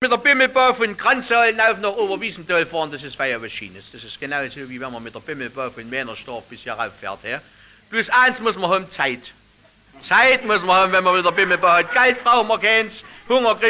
Mit der Bimmelbau von Kranzhallen auf nach Oberwiesenthal fahren, das ist Feiermaschines. Das ist genauso, wie wenn man mit der Bimmelbau von Mähnerstorf bis hier rauf fährt. Ja? Plus eins muss man haben, Zeit. Zeit muss man haben, wenn man mit der Bimmelbau hat. Geld brauchen wir keins, Hunger kriegt